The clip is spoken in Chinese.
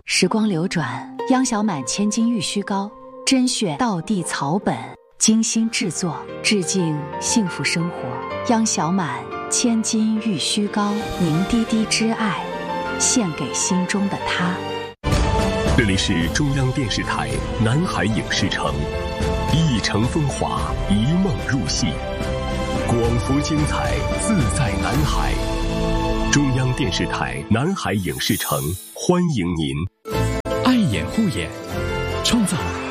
时光流转，央小满千金玉虚高，甄选道地草本，精心制作，致敬幸福生活。央小满千金玉虚高，凝滴滴之爱，献给心中的他。 这里是中央电视台南海影视城，一城风华，一梦入戏，广福精彩，自在南海。中央电视台南海影视城欢迎您。 爱眼护眼，创造